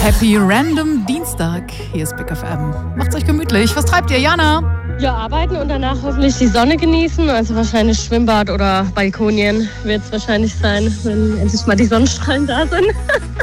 Happy Random Dienstag. Hier ist Big FM. Macht's euch gemütlich. Was treibt ihr, Jana? Ja, arbeiten und danach hoffentlich die Sonne genießen. Also wahrscheinlich Schwimmbad oder Balkonien wird es wahrscheinlich sein, wenn endlich mal die Sonnenstrahlen da sind.